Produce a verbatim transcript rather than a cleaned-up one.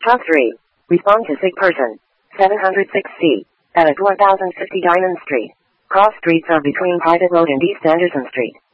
Top three. Respond to sick person. seven hundred six C. At one thousand fifty Diamond Street. Cross streets are between Private Road and East Anderson Street.